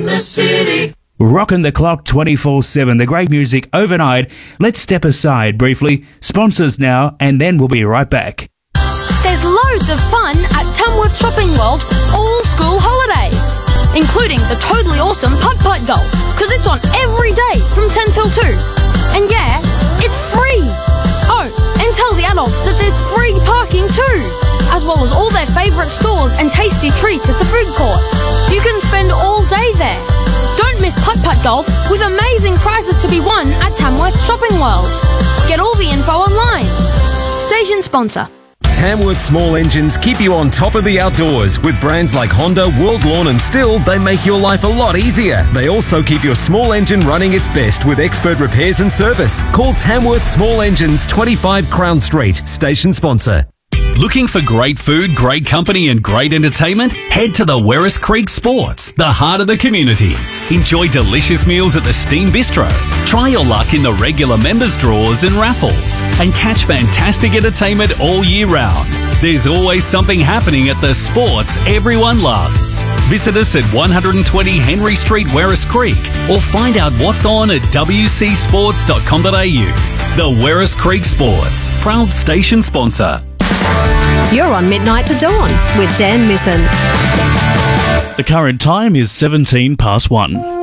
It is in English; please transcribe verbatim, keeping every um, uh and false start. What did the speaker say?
in the city. Rockin' the clock twenty-four seven, the great music overnight. Let's step aside briefly. Sponsors now, and then we'll be right back. There's loads of fun at Tamworth Shopping World all school holidays, including the totally awesome putt-putt golf, because it's on every day from ten till two. And yeah, it's free. Oh, and tell the adults that there's free parking too, as well as all their favourite stores and tasty treats at the food court. You can spend all day there. Don't miss putt-putt golf with amazing prizes to be won at Tamworth Shopping World. Get all the info online. Station sponsor. Tamworth Small Engines keep you on top of the outdoors. With brands like Honda, World Lawn and Stihl, they make your life a lot easier. They also keep your small engine running its best with expert repairs and service. Call Tamworth Small Engines, twenty-five Crown Street, station sponsor. Looking for great food, great company and great entertainment? Head to the Werris Creek Sports, the heart of the community. Enjoy delicious meals at the Steam Bistro. Try your luck in the regular members draws and raffles. And catch fantastic entertainment all year round. There's always something happening at the sports everyone loves. Visit us at one twenty Henry Street, Werris Creek, or find out what's on at w c sports dot com dot a u. The Werris Creek Sports, proud station sponsor. You're on Midnight to Dawn with Dan Misson. The current time is seventeen past one.